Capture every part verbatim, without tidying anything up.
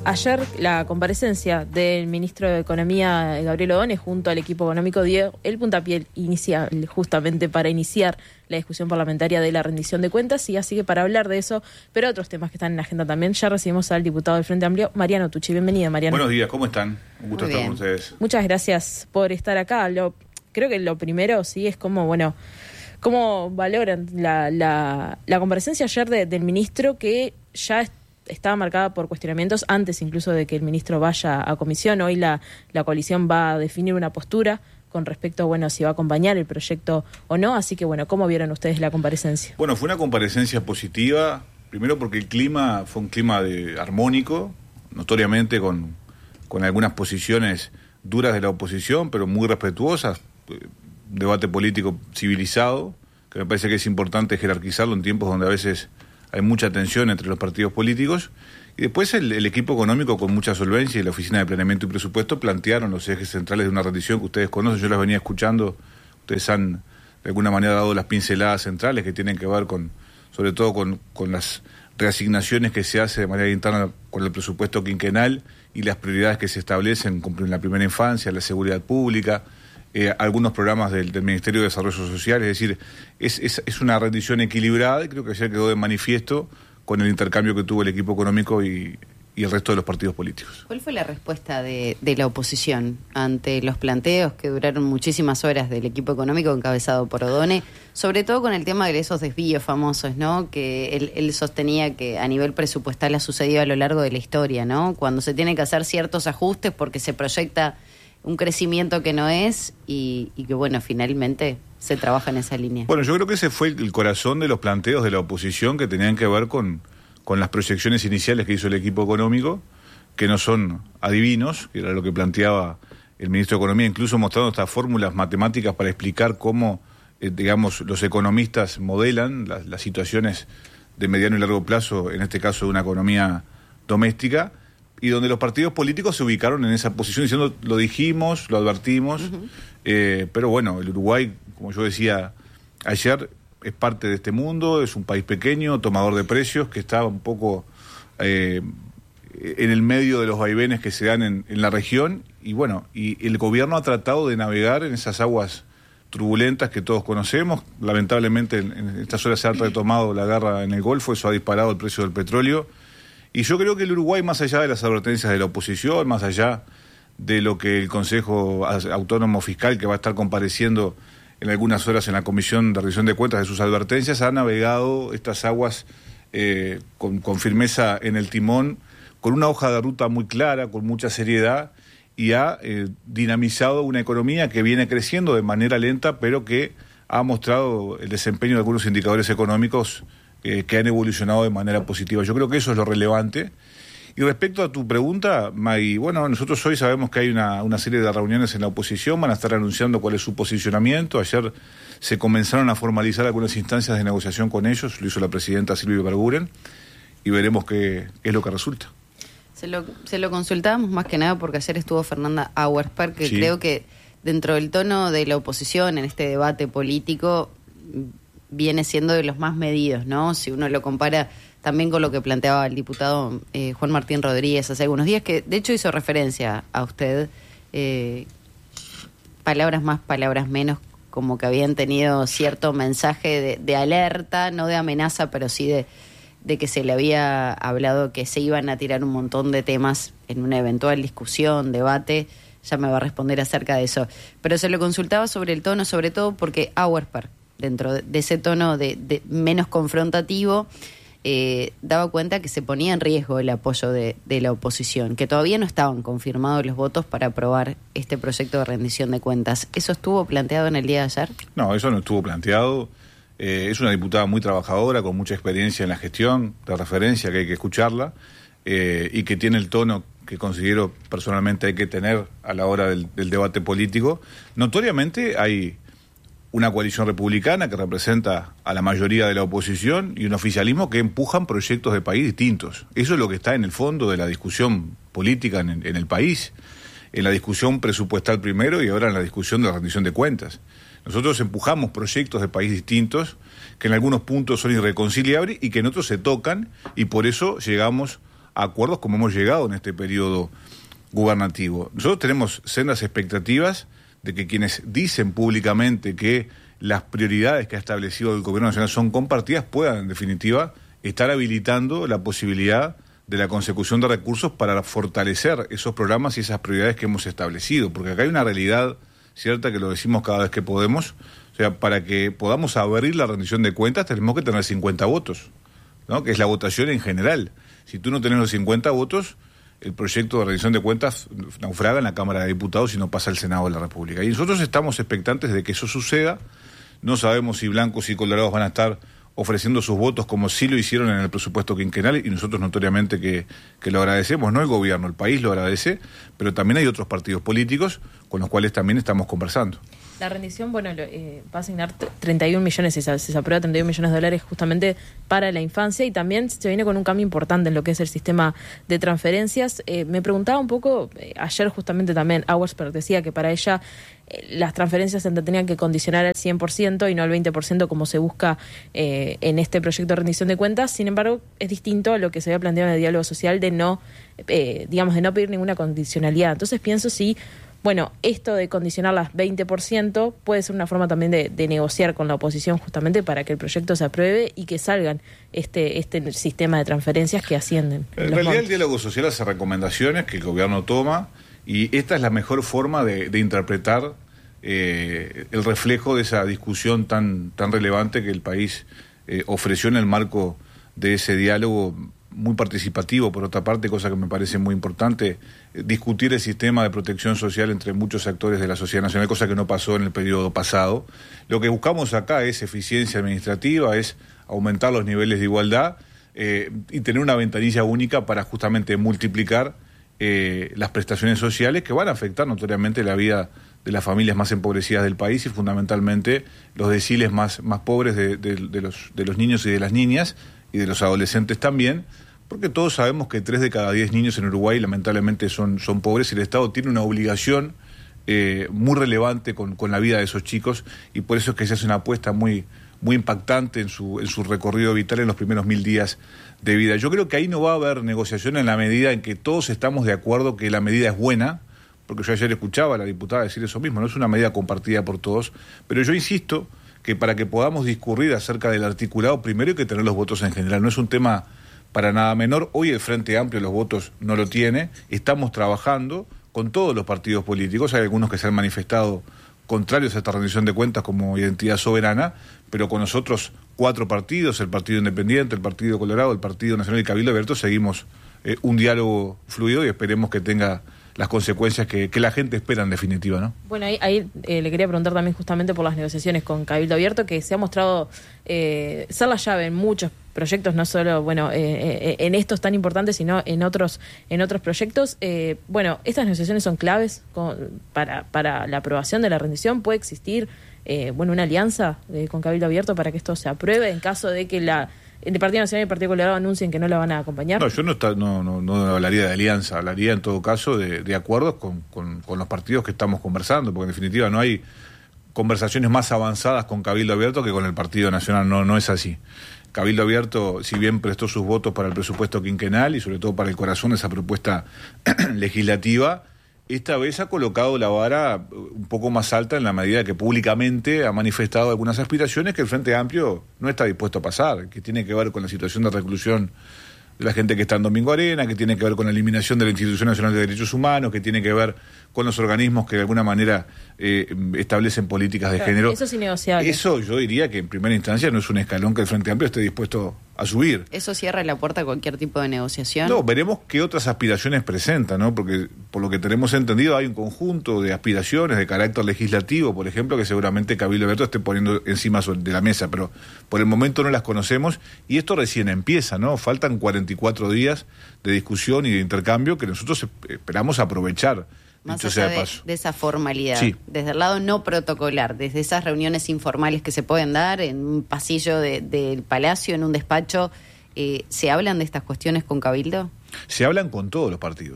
ayer la comparecencia del ministro de Economía, Gabriel Odone, junto al equipo económico, dio el puntapié inicial justamente para iniciar la discusión parlamentaria de la rendición de cuentas, y así que para hablar de eso, pero otros temas que están en la agenda también, ya recibimos al diputado del Frente Amplio, Mariano Tucci. Bienvenido, Mariano. Buenos días, ¿cómo están? Un gusto estar con ustedes. Muchas gracias por estar acá. Lo, creo que lo primero, sí, es como, bueno, cómo valoran la, la, la comparecencia ayer de, del ministro, que ya está estaba marcada por cuestionamientos antes incluso de que el ministro vaya a comisión. Hoy la, la coalición va a definir una postura con respecto a, bueno, si va a acompañar el proyecto o no. Así que, bueno, ¿cómo vieron ustedes la comparecencia? Bueno, fue una comparecencia positiva, primero porque el clima fue un clima de armónico, notoriamente con, con algunas posiciones duras de la oposición, pero muy respetuosas, un debate político civilizado, que me parece que es importante jerarquizarlo en tiempos donde a veces hay mucha tensión entre los partidos políticos. Y después el, el equipo económico, con mucha solvencia, y la Oficina de Planeamiento y Presupuesto plantearon los ejes centrales de una rendición que ustedes conocen. Yo las venía escuchando, ustedes han de alguna manera dado las pinceladas centrales que tienen que ver con, sobre todo con, con las reasignaciones que se hace de manera interna con el presupuesto quinquenal y las prioridades que se establecen en la primera infancia, la seguridad pública, Eh, algunos programas del, del Ministerio de Desarrollo Social. Es decir, es, es, es una rendición equilibrada, y creo que ayer quedó de manifiesto con el intercambio que tuvo el equipo económico y, y el resto de los partidos políticos. ¿Cuál fue la respuesta de, de la oposición ante los planteos que duraron muchísimas horas del equipo económico encabezado por Odone, sobre todo con el tema de esos desvíos famosos, ¿no? Que él, él sostenía que a nivel presupuestal ha sucedido a lo largo de la historia, ¿no? Cuando se tienen que hacer ciertos ajustes porque se proyecta un crecimiento que no es y, y que, bueno, finalmente se trabaja en esa línea. Bueno, yo creo que ese fue el corazón de los planteos de la oposición, que tenían que ver con, con las proyecciones iniciales que hizo el equipo económico, que no son adivinos, que era lo que planteaba el ministro de Economía, incluso mostrando estas fórmulas matemáticas para explicar cómo, eh, digamos, los economistas modelan las, las situaciones de mediano y largo plazo, en este caso de una economía doméstica, y donde los partidos políticos se ubicaron en esa posición diciendo, lo dijimos, lo advertimos, uh-huh. eh, pero bueno, el Uruguay, como yo decía ayer, es parte de este mundo, es un país pequeño, tomador de precios, que está un poco eh, en el medio de los vaivenes que se dan en, en la región, y bueno, y el gobierno ha tratado de navegar en esas aguas turbulentas que todos conocemos. Lamentablemente en, en estas horas se ha retomado la guerra en el Golfo, eso ha disparado el precio del petróleo. Y yo creo que el Uruguay, más allá de las advertencias de la oposición, más allá de lo que el Consejo Autónomo Fiscal, que va a estar compareciendo en algunas horas en la Comisión de Rendición de Cuentas de sus advertencias, ha navegado estas aguas eh, con, con firmeza en el timón, con una hoja de ruta muy clara, con mucha seriedad, y ha eh, dinamizado una economía que viene creciendo de manera lenta, pero que ha mostrado el desempeño de algunos indicadores económicos Eh, que han evolucionado de manera positiva. Yo creo que eso es lo relevante. Y respecto a tu pregunta, Maggie, bueno, nosotros hoy sabemos que hay una, una serie de reuniones en la oposición, van a estar anunciando cuál es su posicionamiento. Ayer se comenzaron a formalizar algunas instancias de negociación con ellos, lo hizo la presidenta Silvia Berguren, y veremos qué, qué es lo que resulta. Se lo, se lo consultábamos más que nada porque ayer estuvo Fernanda Auersperg, que sí, creo que dentro del tono de la oposición en este debate político viene siendo de los más medidos, ¿no? Si uno lo compara también con lo que planteaba el diputado eh, Juan Martín Rodríguez hace algunos días, que de hecho hizo referencia a usted, eh, palabras más, palabras menos, como que habían tenido cierto mensaje de, de alerta, no de amenaza, pero sí de, de que se le había hablado que se iban a tirar un montón de temas en una eventual discusión, debate. Ya me va a responder acerca de eso. Pero se lo consultaba sobre el tono, sobre todo porque Auersperg, dentro de ese tono de, de menos confrontativo, eh, daba cuenta que se ponía en riesgo el apoyo de, de la oposición, que todavía no estaban confirmados los votos para aprobar este proyecto de rendición de cuentas. ¿Eso estuvo planteado en el día de ayer? No, eso no estuvo planteado. Eh, es una diputada muy trabajadora, con mucha experiencia en la gestión, de referencia, que hay que escucharla, eh, y que tiene el tono que considero personalmente hay que tener a la hora del, del debate político. Notoriamente hay una coalición republicana que representa a la mayoría de la oposición y un oficialismo que empujan proyectos de país distintos. Eso es lo que está en el fondo de la discusión política en, en el país, en la discusión presupuestal primero y ahora en la discusión de la rendición de cuentas. Nosotros empujamos proyectos de país distintos que en algunos puntos son irreconciliables y que en otros se tocan, y por eso llegamos a acuerdos como hemos llegado en este periodo gubernativo. Nosotros tenemos sendas expectativas de que quienes dicen públicamente que las prioridades que ha establecido el Gobierno Nacional son compartidas puedan, en definitiva, estar habilitando la posibilidad de la consecución de recursos para fortalecer esos programas y esas prioridades que hemos establecido, porque acá hay una realidad cierta que lo decimos cada vez que podemos. O sea, para que podamos abrir la rendición de cuentas tenemos que tener cincuenta votos, ¿no? Que es la votación en general. Si tú no tenés los cincuenta votos, el proyecto de rendición de cuentas naufraga en la Cámara de Diputados y no pasa al Senado de la República. Y nosotros estamos expectantes de que eso suceda. No sabemos si blancos y colorados van a estar ofreciendo sus votos como sí lo hicieron en el presupuesto quinquenal, y nosotros notoriamente que, que lo agradecemos, no el gobierno, el país lo agradece, pero también hay otros partidos políticos con los cuales también estamos conversando. La rendición, bueno, eh, va a asignar treinta y un millones, si se, si se aprueba treinta y un millones de dólares justamente para la infancia, y también se viene con un cambio importante en lo que es el sistema de transferencias. Eh, me preguntaba un poco, eh, ayer justamente también Auersperg decía que para ella eh, las transferencias se tenían que condicionar al cien por ciento y no al veinte por ciento como se busca eh, en este proyecto de rendición de cuentas. Sin embargo, es distinto a lo que se había planteado en el diálogo social de no, eh, digamos, de no pedir ninguna condicionalidad. Entonces pienso si... Bueno, esto de condicionar las veinte por ciento puede ser una forma también de, de negociar con la oposición justamente para que el proyecto se apruebe y que salgan este este sistema de transferencias que ascienden. En realidad montos. El diálogo social hace recomendaciones que el gobierno toma, y esta es la mejor forma de, de interpretar eh, el reflejo de esa discusión tan, tan relevante que el país eh, ofreció en el marco de ese diálogo muy participativo, por otra parte, cosa que me parece muy importante, eh, discutir el sistema de protección social entre muchos actores de la sociedad nacional, cosa que no pasó en el periodo pasado. Lo que buscamos acá es eficiencia administrativa, es aumentar los niveles de igualdad eh, y tener una ventanilla única para justamente multiplicar eh, las prestaciones sociales que van a afectar notoriamente la vida de las familias más empobrecidas del país y fundamentalmente los deciles más, más pobres de, de, de, los, de los niños y de las niñas y de los adolescentes también, porque todos sabemos que tres de cada diez niños en Uruguay lamentablemente son, son pobres, y el Estado tiene una obligación eh, muy relevante con, con la vida de esos chicos, y por eso es que se hace una apuesta muy, muy impactante en su, en su recorrido vital en los primeros mil días de vida. Yo creo que ahí no va a haber negociación en la medida en que todos estamos de acuerdo que la medida es buena, porque yo ayer escuchaba a la diputada decir eso mismo, no es una medida compartida por todos, pero yo insisto que para que podamos discurrir acerca del articulado, primero hay que tener los votos en general, no es un tema para nada menor. Hoy el Frente Amplio los votos no lo tiene, estamos trabajando con todos los partidos políticos, hay algunos que se han manifestado contrarios a esta rendición de cuentas como identidad soberana, pero con nosotros cuatro partidos, el Partido Independiente, el Partido Colorado, el Partido Nacional y Cabildo Abierto, seguimos eh, un diálogo fluido y esperemos que tenga las consecuencias que, que la gente espera en definitiva, ¿no? Bueno, ahí, ahí eh, le quería preguntar también justamente por las negociaciones con Cabildo Abierto, que se ha mostrado eh, ser la llave en muchos proyectos, no solo bueno eh, eh, en estos tan importantes, sino en otros en otros proyectos. Eh, bueno, estas negociaciones son claves con, para, para la aprobación de la rendición. ¿Puede existir eh, bueno una alianza eh, con Cabildo Abierto para que esto se apruebe en caso de que la el Partido Nacional y el Partido Colorado anuncien que no la van a acompañar? No, yo no, está, no, no, no hablaría de alianza, hablaría en todo caso de, de acuerdos con, con, con los partidos que estamos conversando, porque en definitiva no hay conversaciones más avanzadas con Cabildo Abierto que con el Partido Nacional, no, no es así. Cabildo Abierto, si bien prestó sus votos para el presupuesto quinquenal y sobre todo para el corazón de esa propuesta legislativa, esta vez ha colocado la vara un poco más alta en la medida que públicamente ha manifestado algunas aspiraciones que el Frente Amplio no está dispuesto a pasar, que tiene que ver con la situación de reclusión de la gente que está en Domingo Arena, que tiene que ver con la eliminación de la Institución Nacional de Derechos Humanos, que tiene que ver con los organismos que de alguna manera eh, establecen políticas de claro, género. Eso es innegociable. Eso yo diría que en primera instancia no es un escalón que el Frente Amplio esté dispuesto a subir. ¿Eso cierra la puerta a cualquier tipo de negociación? No, veremos qué otras aspiraciones presenta, ¿no? Porque por lo que tenemos entendido hay un conjunto de aspiraciones de carácter legislativo, por ejemplo, que seguramente Cabildo Abierto esté poniendo encima de la mesa, pero por el momento no las conocemos y esto recién empieza, ¿no? Faltan cuarenta y cuatro días de discusión y de intercambio que nosotros esperamos aprovechar. Más allá de, de esa formalidad, sí. Desde el lado no protocolar, desde esas reuniones informales que se pueden dar en un pasillo de, del Palacio, en un despacho, eh, ¿se hablan de estas cuestiones con Cabildo? Se hablan con todos los partidos, ¿eh?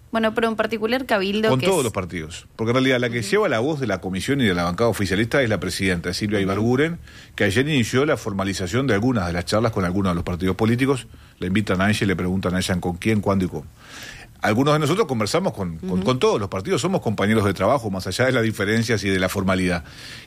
Bueno, pero en particular Cabildo... Con que todos es... los partidos. Porque en realidad la que uh-huh. lleva la voz de la comisión y de la bancada oficialista es la presidenta, Silvia Ibarguren, que ayer inició la formalización de algunas de las charlas con algunos de los partidos políticos. Le invitan a ella y le preguntan a ella con quién, cuándo y cómo. Algunos de nosotros conversamos con, uh-huh. con, con todos los partidos, somos compañeros de trabajo, más allá de las diferencias y de la formalidad.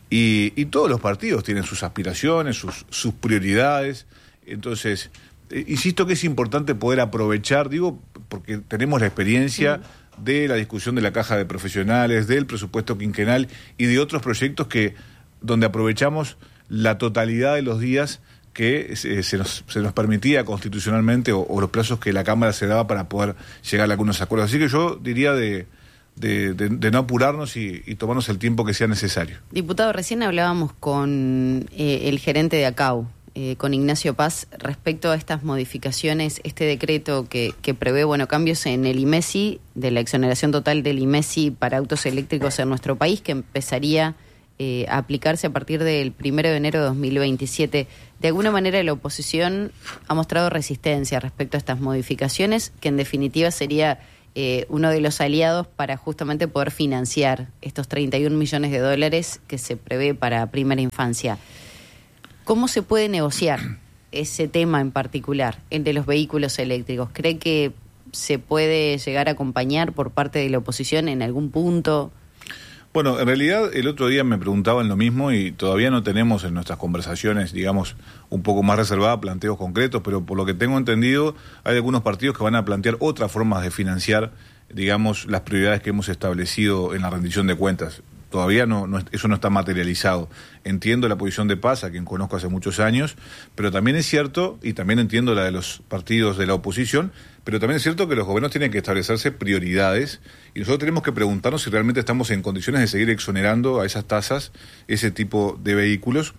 Y, y todos los partidos tienen sus aspiraciones, sus, sus prioridades. Entonces, eh, insisto que es importante poder aprovechar, digo, porque tenemos la experiencia uh-huh. de la discusión de la caja de profesionales, del presupuesto quinquenal y de otros proyectos que donde aprovechamos la totalidad de los días que se, se, nos, se nos permitía constitucionalmente o, o los plazos que la Cámara se daba para poder llegar a algunos acuerdos. Así que yo diría de, de, de, de no apurarnos y, y tomarnos el tiempo que sea necesario. Diputado, recién hablábamos con eh, el gerente de ACAU, eh, con Ignacio Paz, respecto a estas modificaciones, este decreto que, que prevé bueno cambios en el IMESI, de la exoneración total del IMESI para autos eléctricos en nuestro país, que empezaría Eh, a aplicarse a partir del primero de enero de dos mil veintisiete. De alguna manera la oposición ha mostrado resistencia respecto a estas modificaciones, que en definitiva sería eh, uno de los aliados para justamente poder financiar estos treinta y un millones de dólares que se prevé para primera infancia. ¿Cómo se puede negociar ese tema en particular, el de los vehículos eléctricos? ¿Cree que se puede llegar a acompañar por parte de la oposición en algún punto? Bueno, en realidad el otro día me preguntaban lo mismo y todavía no tenemos en nuestras conversaciones, digamos, un poco más reservadas planteos concretos, pero por lo que tengo entendido hay algunos partidos que van a plantear otras formas de financiar, digamos, las prioridades que hemos establecido en la rendición de cuentas. Todavía no, no eso no está materializado. Entiendo la posición de Paz, a quien conozco hace muchos años, pero también es cierto, y también entiendo la de los partidos de la oposición, pero también es cierto que los gobiernos tienen que establecerse prioridades y nosotros tenemos que preguntarnos si realmente estamos en condiciones de seguir exonerando a esas tasas ese tipo de vehículos.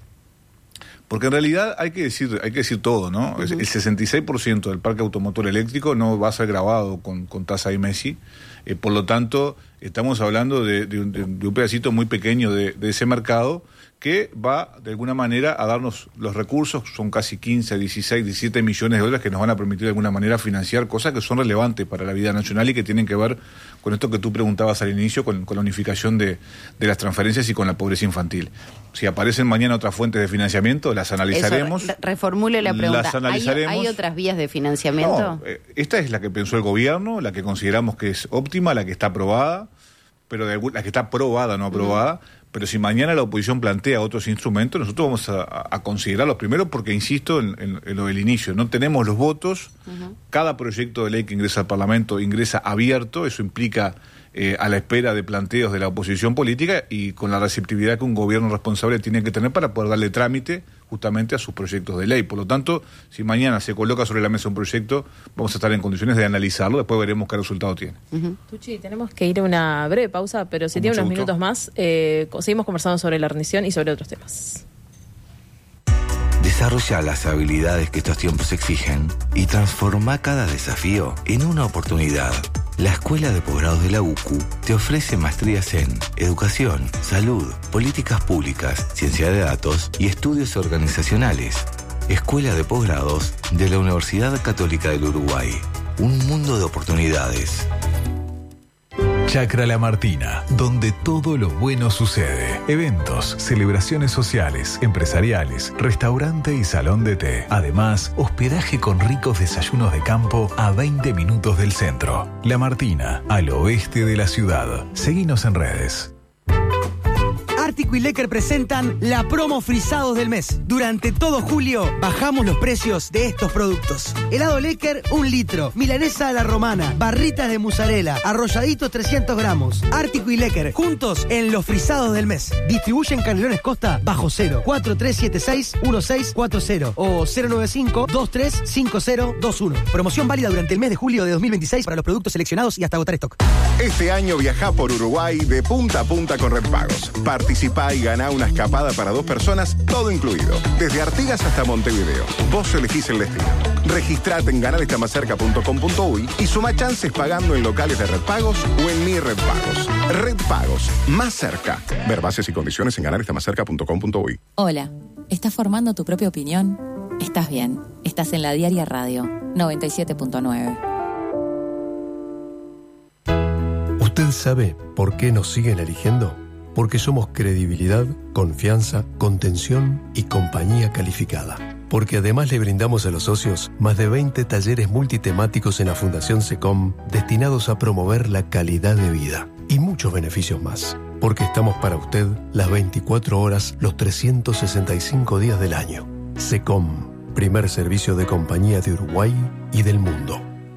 Porque en realidad hay que decir hay que decir todo, ¿no? Uh-huh. El sesenta y seis por ciento del parque automotor eléctrico no va a ser grabado con, con tasa IMESI, eh, por lo tanto estamos hablando de, de, un, de un pedacito muy pequeño de, de ese mercado que va de alguna manera a darnos los recursos, son casi quince, dieciséis, diecisiete millones de dólares que nos van a permitir de alguna manera financiar cosas que son relevantes para la vida nacional y que tienen que ver con esto que tú preguntabas al inicio, con, con la unificación de, de las transferencias y con la pobreza infantil. Si aparecen mañana otras fuentes de financiamiento, las analizaremos. Eso, reformule la pregunta. Las analizaremos. ¿Hay, ¿Hay otras vías de financiamiento? No, eh, esta es la que pensó el gobierno, la que consideramos que es óptima, la que está aprobada, pero de alguna, la que está aprobada, no aprobada. Mm. Pero si mañana la oposición plantea otros instrumentos, nosotros vamos a, a considerarlos primero porque, insisto, en, en, en lo del inicio, no tenemos los votos, uh-huh. Cada proyecto de ley que ingresa al Parlamento ingresa abierto, eso implica eh, a la espera de planteos de la oposición política y con la receptividad que un gobierno responsable tiene que tener para poder darle trámite justamente a sus proyectos de ley. Por lo tanto, si mañana se coloca sobre la mesa un proyecto, vamos a estar en condiciones de analizarlo, después veremos qué resultado tiene. Uh-huh. Tucci, tenemos que ir a una breve pausa, pero si tiene unos gusto. minutos más, eh, seguimos conversando sobre la rendición y sobre otros temas. Desarrolla las habilidades que estos tiempos exigen y transforma cada desafío en una oportunidad. La Escuela de Posgrados de la U C U te ofrece maestrías en Educación, Salud, Políticas Públicas, Ciencia de Datos y Estudios Organizacionales. Escuela de Posgrados de la Universidad Católica del Uruguay. Un mundo de oportunidades. Chacra La Martina, donde todo lo bueno sucede. Eventos, celebraciones sociales, empresariales, restaurante y salón de té. Además, hospedaje con ricos desayunos de campo a veinte minutos del centro. La Martina, al oeste de la ciudad. Seguinos en redes. Ártico y Lecker presentan la promo frisados del mes. Durante todo julio bajamos los precios de estos productos. Helado Lecker, un litro. Milanesa a la romana. Barritas de mozzarella. Arrolladitos trescientos gramos. Ártico y Lecker, juntos en los frisados del mes. Distribuyen Canelones Costa bajo cero. cuatro tres siete seis uno seis cuatro cero o cero nueve cinco dos tres cinco cero dos uno. Promoción válida durante el mes de julio de dos mil veintiséis para los productos seleccionados y hasta agotar stock. Este año viajá por Uruguay de punta a punta con Redpagos. Participá y ganá una escapada para dos personas, todo incluido. Desde Artigas hasta Montevideo. Vos elegís el destino. Registrate en ganar está más cerca punto com punto uy y suma chances pagando en locales de Redpagos o en Mi Redpagos. Redpagos, más cerca. Ver bases y condiciones en ganar está más cerca punto com punto uy. Hola, ¿estás formando tu propia opinión? Estás bien, estás en La Diaria Radio, noventa y siete punto nueve. ¿Usted sabe por qué nos siguen eligiendo? Porque somos credibilidad, confianza, contención y compañía calificada. Porque además le brindamos a los socios más de veinte talleres multitemáticos en la Fundación SECOM destinados a promover la calidad de vida y muchos beneficios más. Porque estamos para usted las veinticuatro horas, los trescientos sesenta y cinco días del año. SECOM, primer servicio de compañía de Uruguay y del mundo.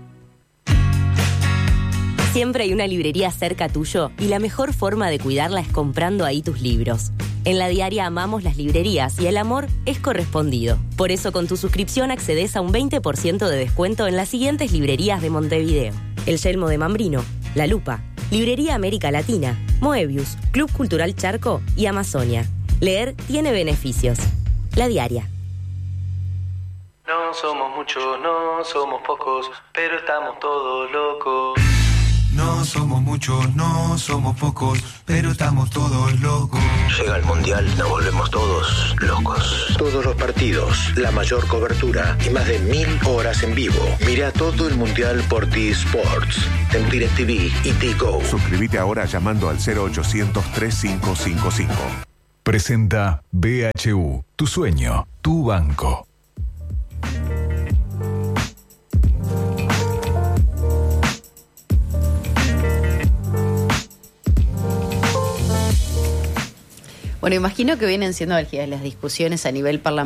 Siempre hay una librería cerca tuyo y la mejor forma de cuidarla es comprando ahí tus libros. En La Diaria amamos las librerías y el amor es correspondido. Por eso con tu suscripción accedes a un veinte por ciento de descuento en las siguientes librerías de Montevideo: El Yelmo de Mambrino, La Lupa, Librería América Latina, Moebius, Club Cultural Charco y Amazonia. Leer tiene beneficios. La Diaria. No somos muchos, no somos pocos, pero estamos todos locos. No somos muchos, no somos pocos, pero estamos todos locos. Llega el Mundial, nos volvemos todos locos. Todos los partidos, la mayor cobertura y más de mil horas en vivo. Mira todo el Mundial por T-Sports, en DirecTV y T-Go. Suscríbete ahora llamando al cero ochocientos treinta y cinco cincuenta y cinco. Presenta B H U, tu sueño, tu banco. Bueno, imagino que vienen siendo álgidas las discusiones a nivel parlamentario